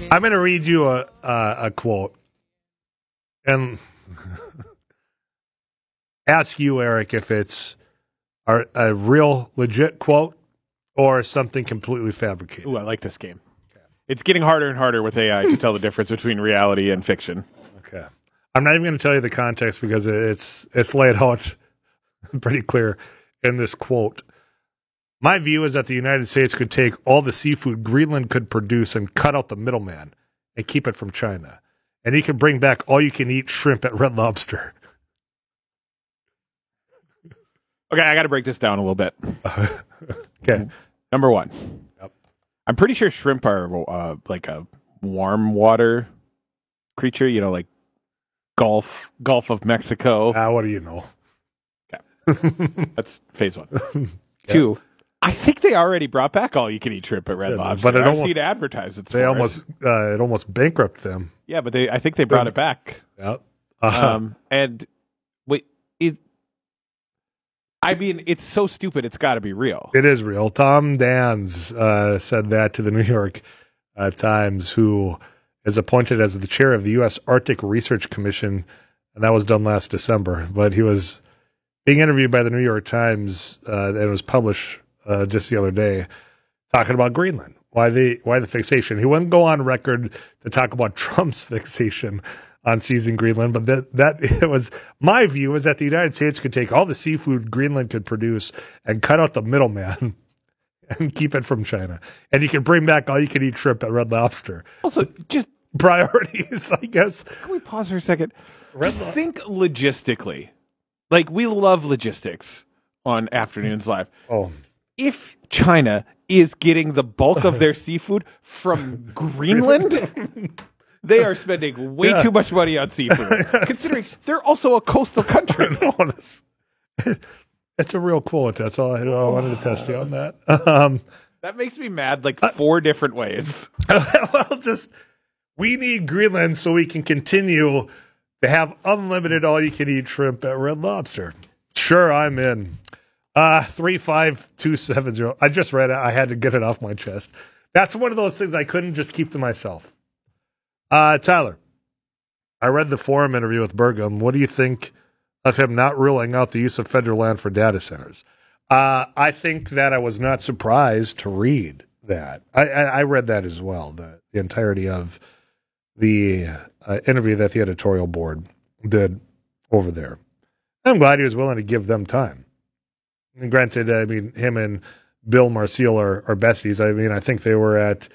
I'm going to read you a quote and ask you, Eric, if it's a real, legit quote or something completely fabricated. Ooh, I like this game. Okay. It's getting harder and harder with AI to tell the difference between reality and fiction. Okay. I'm not even going to tell you the context because it's laid out pretty clear in this quote. My view is that the United States could take all the seafood Greenland could produce and cut out the middleman and keep it from China. And he could bring back all-you-can-eat shrimp at Red Lobster. Okay, I got to break this down a little bit. Okay. Number one. Yep. I'm pretty sure shrimp are like a warm water creature, like Gulf of Mexico. What do you know? Okay. That's phase one. Yep. Two. I think they already brought back all you can eat shrimp at Red Lobster. But I've seen advertised. It almost bankrupted them. Yeah, but I think they brought it back. Yep. And wait, it's so stupid. It's got to be real. It is real. Tom Dans said that to the New York Times, who is appointed as the chair of the U.S. Arctic Research Commission, and that was done last December. But he was being interviewed by the New York Times, and it was published just the other day, talking about Greenland. Why the fixation? He wouldn't go on record to talk about Trump's fixation on seizing Greenland, but that it was my view is that the United States could take all the seafood Greenland could produce and cut out the middleman and keep it from China. And you can bring back all you can eat shrimp at Red Lobster. Also, just priorities, I guess. Can we pause for a second? Think logistically. Like, we love logistics on Afternoons Live. Oh. If China is getting the bulk of their seafood from Greenland, they are spending way too much money on seafood, considering they're also a coastal country. It's a real quote. That's all I wanted to test you on that. That makes me mad like 4 different ways. Well, we need Greenland so we can continue to have unlimited all-you-can-eat shrimp at Red Lobster. Sure, I'm in. 35270. I just read it. I had to get it off my chest. That's one of those things I couldn't just keep to myself. Tyler, I read the forum interview with Burgum. What do you think of him not ruling out the use of federal land for data centers? I think that I was not surprised to read that. I read that as well, the entirety of the interview that the editorial board did over there. I'm glad he was willing to give them time. And granted, I mean, him and Bill Marcel are besties. I mean, I think they were at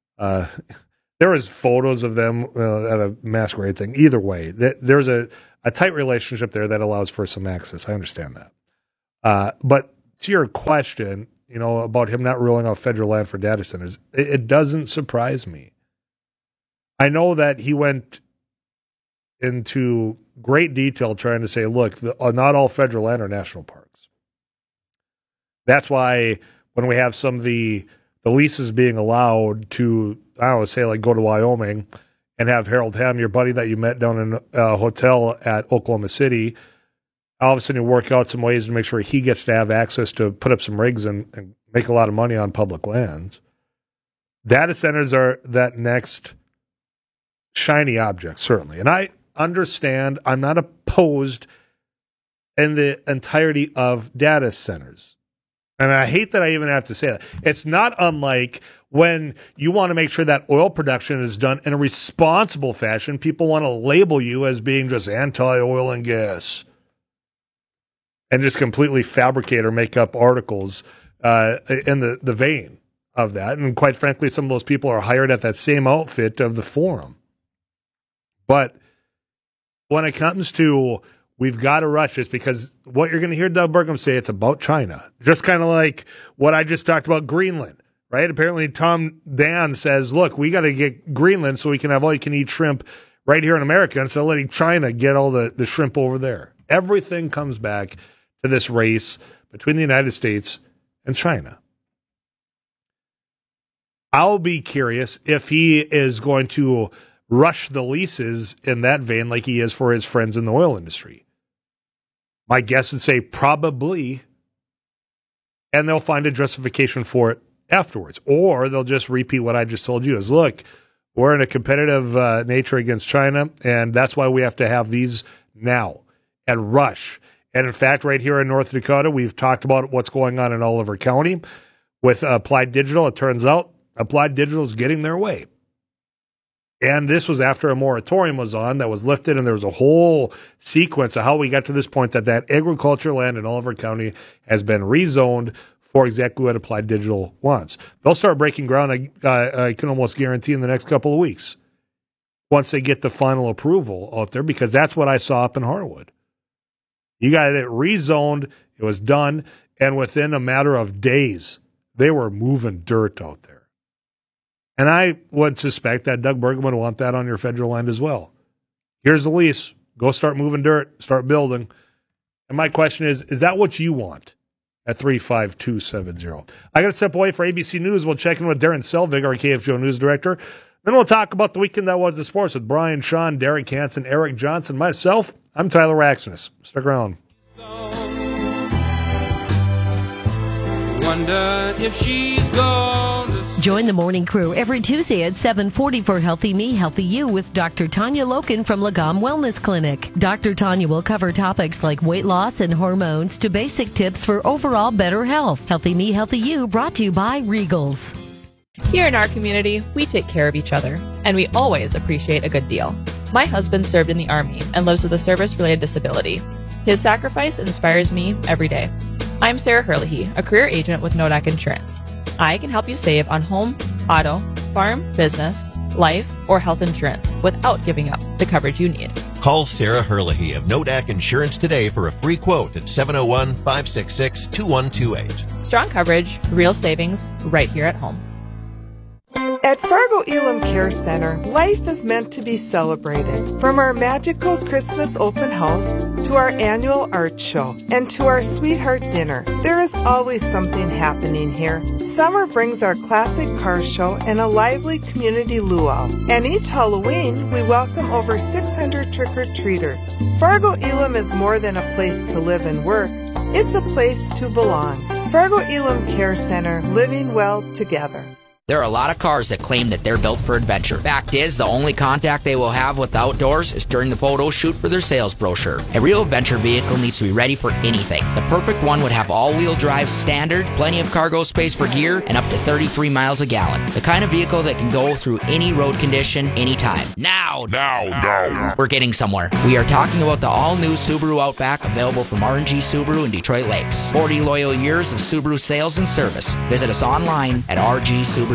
there was photos of them at a masquerade thing. Either way, there's a tight relationship there that allows for some access. I understand that. But to your question, about him not ruling out federal land for data centers, it doesn't surprise me. I know that he went into great detail trying to say, look, not all federal land are national parks. That's why when we have some of the leases being allowed to, say like go to Wyoming and have Harold Hamm, your buddy that you met down in a hotel at Oklahoma City, all of a sudden you work out some ways to make sure he gets to have access to put up some rigs and make a lot of money on public lands. Data centers are that next shiny object, certainly. And I understand, I'm not opposed in the entirety of data centers. And I hate that I even have to say that. It's not unlike when you want to make sure that oil production is done in a responsible fashion. People want to label you as being just anti-oil and gas and just completely fabricate or make up articles in the vein of that. And quite frankly, some of those people are hired at that same outfit of the forum. But when it comes to we've got to rush this, because what you're going to hear Doug Burgum say, it's about China. Just kind of like what I just talked about Greenland, right? Apparently Tom Dan says, look, we got to get Greenland so we can have all you can eat shrimp right here in America instead of letting China get all the shrimp over there. Everything comes back to this race between the United States and China. I'll be curious if he is going to rush the leases in that vein like he is for his friends in the oil industry. My guess would say probably, and they'll find a justification for it afterwards. Or they'll just repeat what I just told you is, look, We're in a competitive nature against China, and that's why we have to have these now and rush. And in fact, right here in North Dakota, we've talked about what's going on in Oliver County with Applied Digital. It turns out Applied Digital is getting their way. And this was after a moratorium was on that was lifted, and there was a whole sequence of how we got to this point that agriculture land in Oliver County has been rezoned for exactly what Applied Digital wants. They'll start breaking ground, I can almost guarantee, in the next couple of weeks once they get the final approval out there, because that's what I saw up in Harwood. You got it rezoned, it was done, and within a matter of days, they were moving dirt out there. And I would suspect that Doug Burgum would want that on your federal land as well. Here's the lease. Go start moving dirt, start building. And my question is that what you want? At 35270. I got to step away for ABC News. We'll check in with Darren Selvig, our KFGO News Director. Then we'll talk about the weekend that was in sports with Brian Sean, Derek Hansen, Eric Johnson, myself. I'm Tyler Raxness. Stick around. Wonder if she's gone. Join the morning crew every Tuesday at 7:40 for Healthy Me, Healthy You with Dr. Tanya Loken from Lagom Wellness Clinic. Dr. Tanya will cover topics like weight loss and hormones to basic tips for overall better health. Healthy Me, Healthy You brought to you by Regals. Here in our community, we take care of each other, and we always appreciate a good deal. My husband served in the Army and lives with a service-related disability. His sacrifice inspires me every day. I'm Sarah Herlihy, a career agent with Nodak Insurance. I can help you save on home, auto, farm, business, life, or health insurance without giving up the coverage you need. Call Sarah Herlihy of Nodak Insurance today for a free quote at 701-566-2128. Strong coverage, real savings, right here at home. At Fargo Elam Care Center, life is meant to be celebrated. From our magical Christmas open house to our annual art show and to our sweetheart dinner, there is always something happening here. Summer brings our classic car show and a lively community luau. And each Halloween, we welcome over 600 trick-or-treaters. Fargo Elam is more than a place to live and work. It's a place to belong. Fargo Elam Care Center, living well together. There are a lot of cars that claim that they're built for adventure. Fact is, the only contact they will have with the outdoors is during the photo shoot for their sales brochure. A real adventure vehicle needs to be ready for anything. The perfect one would have all-wheel drive standard, plenty of cargo space for gear, and up to 33 miles a gallon. The kind of vehicle that can go through any road condition, anytime. Now! We're getting somewhere. We are talking about the all-new Subaru Outback, available from R&G Subaru in Detroit Lakes. 40 loyal years of Subaru sales and service. Visit us online at rgsubaru.com.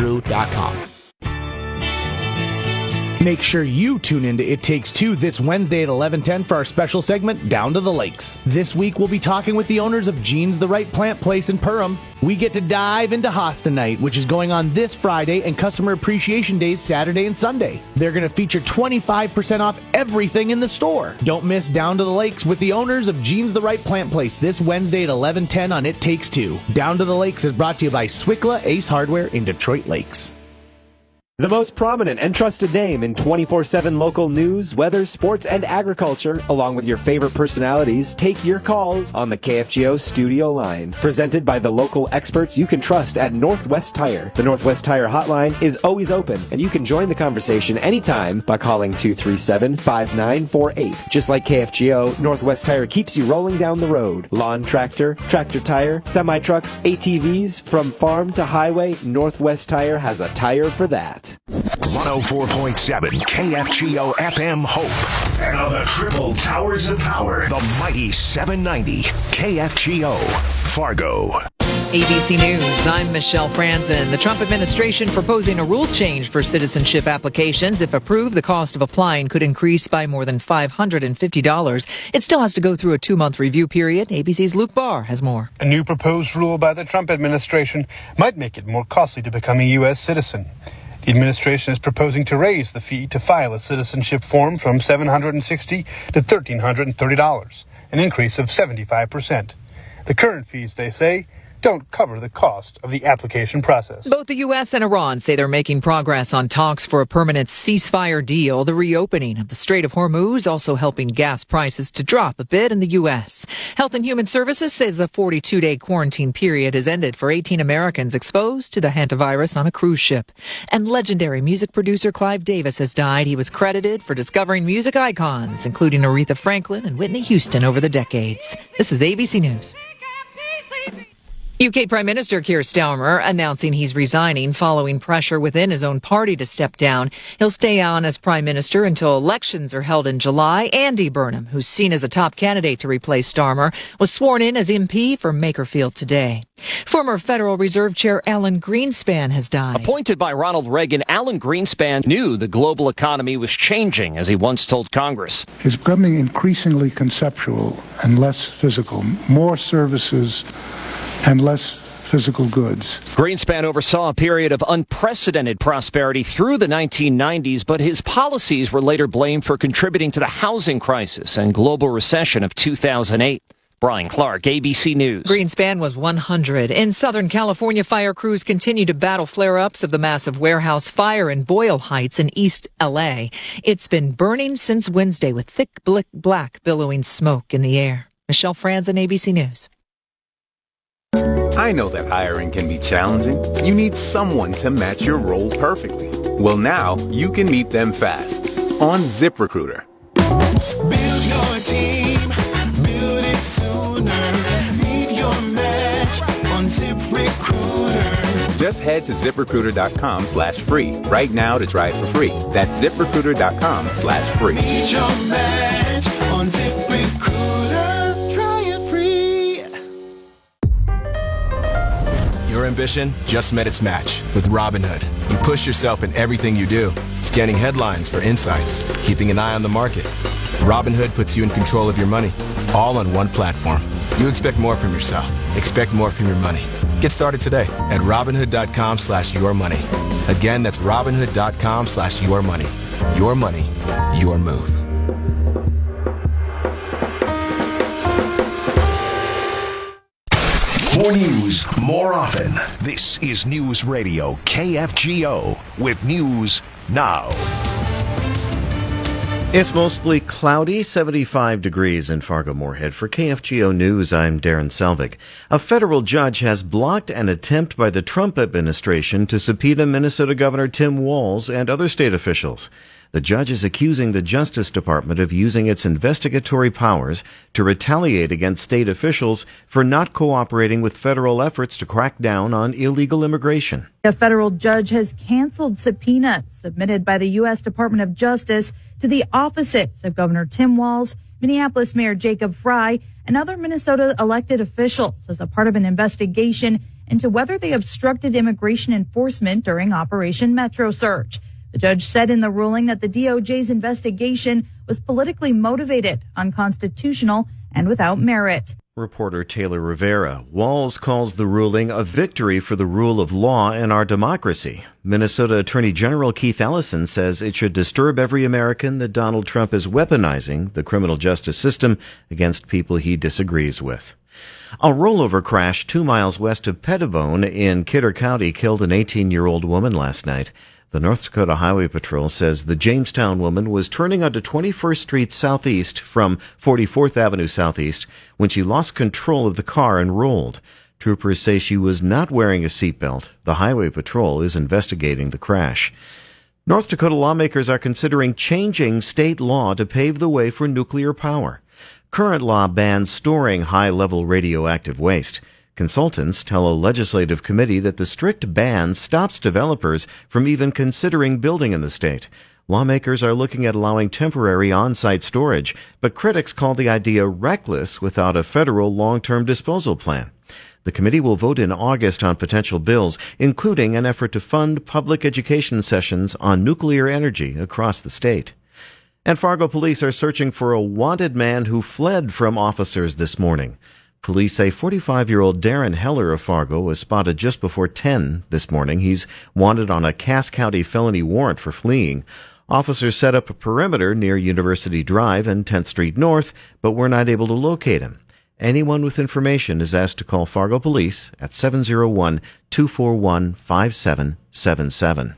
Make sure you tune into It Takes Two this Wednesday at 11:10 for our special segment, Down to the Lakes. This week, we'll be talking with the owners of Jean's the Right Plant Place in Perham. We get to dive into Hosta Night, which is going on this Friday, and Customer Appreciation Days Saturday and Sunday. They're going to feature 25% off everything in the store. Don't miss Down to the Lakes with the owners of Jean's the Right Plant Place this Wednesday at 11:10 on It Takes Two. Down to the Lakes is brought to you by Swickla Ace Hardware in Detroit Lakes. The most prominent and trusted name in 24/7 local news, weather, sports, and agriculture, along with your favorite personalities, take your calls on the KFGO studio line. Presented by the local experts you can trust at Northwest Tire. The Northwest Tire hotline is always open, and you can join the conversation anytime by calling 237-5948. Just like KFGO, Northwest Tire keeps you rolling down the road. Lawn tractor, tractor tire, semi-trucks, ATVs, from farm to highway, Northwest Tire has a tire for that. 104.7 KFGO FM Hope. And on the triple towers of power, the mighty 790 KFGO Fargo. ABC News, I'm Michelle Franzen. The Trump administration proposing a rule change for citizenship applications. If approved, the cost of applying could increase by more than $550. It still has to go through a 2-month review period. ABC's Luke Barr has more. A new proposed rule by the Trump administration might make it more costly to become a U.S. citizen. The administration is proposing to raise the fee to file a citizenship form from $760 to $1,330, an increase of 75%. The current fees, they say, don't cover the cost of the application process. Both the U.S. and Iran say they're making progress on talks for a permanent ceasefire deal. The reopening of the Strait of Hormuz also helping gas prices to drop a bit in the U.S. Health and Human Services says the 42-day quarantine period has ended for 18 Americans exposed to the hantavirus on a cruise ship. And legendary music producer Clive Davis has died. He was credited for discovering music icons, including Aretha Franklin and Whitney Houston over the decades. This is ABC News. UK Prime Minister Keir Starmer announcing he's resigning following pressure within his own party to step down. He'll stay on as Prime Minister until elections are held in July. Andy Burnham, who's seen as a top candidate to replace Starmer, was sworn in as MP for Makerfield today. Former Federal Reserve Chair Alan Greenspan has died. Appointed by Ronald Reagan, Alan Greenspan knew the global economy was changing, as he once told Congress. It's becoming increasingly conceptual and less physical, more services and less physical goods. Greenspan oversaw a period of unprecedented prosperity through the 1990s, but his policies were later blamed for contributing to the housing crisis and global recession of 2008. Brian Clark, ABC News. Greenspan was 100. In Southern California, fire crews continue to battle flare-ups of the massive warehouse fire in Boyle Heights in East L.A. It's been burning since Wednesday with thick black billowing smoke in the air. Michelle Franzen, ABC News. I know that hiring can be challenging. You need someone to match your role perfectly. Well, now you can meet them fast on ZipRecruiter. Build your team, build it sooner. Meet your match on ZipRecruiter. Just head to ZipRecruiter.com/free right now to try it for free. That's ZipRecruiter.com/free. Meet your match on ZipRecruiter. Try it free. Your ambition just met its match with Robinhood. You push yourself in everything you do, scanning headlines for insights, keeping an eye on the market. Robinhood puts you in control of your money, all on one platform. You expect more from yourself. Expect more from your money. Get started today at Robinhood.com/yourmoney. Again, that's Robinhood.com/yourmoney. Your money, your move. More news, more often. This is News Radio KFGO with News Now. It's mostly cloudy, 75 degrees in Fargo-Moorhead. For KFGO News, I'm Darren Selvig. A federal judge has blocked an attempt by the Trump administration to subpoena Minnesota Governor Tim Walz and other state officials. The judge is accusing the Justice Department of using its investigatory powers to retaliate against state officials for not cooperating with federal efforts to crack down on illegal immigration. A federal judge has canceled subpoenas submitted by the U.S. Department of Justice to the offices of Governor Tim Walz, Minneapolis Mayor Jacob Frey, and other Minnesota elected officials as a part of an investigation into whether they obstructed immigration enforcement during Operation Metro Search. The judge said in the ruling that the DOJ's investigation was politically motivated, unconstitutional, and without merit. Reporter Taylor Rivera. Walz calls the ruling a victory for the rule of law and our democracy. Minnesota Attorney General Keith Ellison says it should disturb every American that Donald Trump is weaponizing the criminal justice system against people he disagrees with. A rollover crash 2 miles west of Pettibone in Kidder County killed an 18-year-old woman last night. The North Dakota Highway Patrol says the Jamestown woman was turning onto 21st Street Southeast from 44th Avenue Southeast when she lost control of the car and rolled. Troopers say she was not wearing a seatbelt. The Highway Patrol is investigating the crash. North Dakota lawmakers are considering changing state law to pave the way for nuclear power. Current law bans storing high-level radioactive waste. Consultants tell a legislative committee that the strict ban stops developers from even considering building in the state. Lawmakers are looking at allowing temporary on-site storage, but critics call the idea reckless without a federal long-term disposal plan. The committee will vote in August on potential bills, including an effort to fund public education sessions on nuclear energy across the state. And Fargo police are searching for a wanted man who fled from officers this morning. Police say 45-year-old Darren Heller of Fargo was spotted just before 10 this morning. He's wanted on a Cass County felony warrant for fleeing. Officers set up a perimeter near University Drive and 10th Street North, but were not able to locate him. Anyone with information is asked to call Fargo Police at 701-241-5777.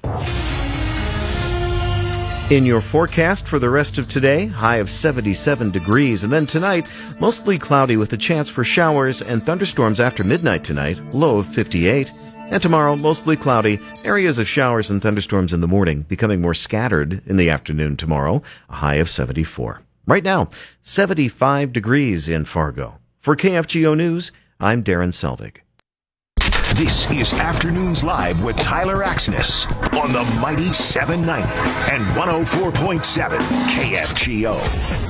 In your forecast for the rest of today, high of 77 degrees. And then tonight, mostly cloudy with a chance for showers and thunderstorms after midnight tonight, low of 58. And tomorrow, mostly cloudy, areas of showers and thunderstorms in the morning, becoming more scattered in the afternoon tomorrow, a high of 74. Right now, 75 degrees in Fargo. For KFGO News, I'm Darren Selvig. This is Afternoons Live with Tyler Axness on the Mighty 790 and 104.7 KFGO.